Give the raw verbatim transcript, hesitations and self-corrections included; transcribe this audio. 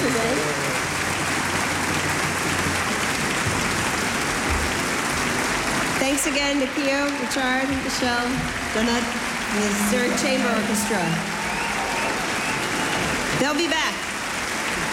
today. Thanks again to Keo, Richard, Michelle, Donut, and the Zurich Chamber Orchestra. They'll be back.